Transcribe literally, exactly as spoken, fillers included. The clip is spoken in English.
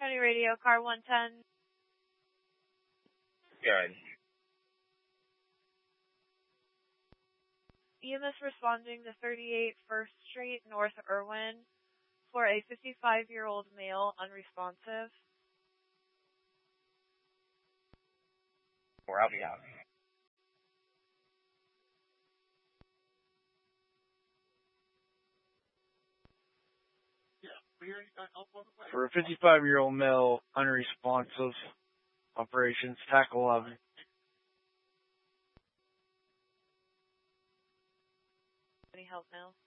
County Radio, car one ten. Good. E M S responding to thirty-eight First Street, North Irwin, for a fifty-five-year-old male unresponsive. Or I'll be out. For a fifty-five-year-old male unresponsive, operations, TAC eleven. Any help now?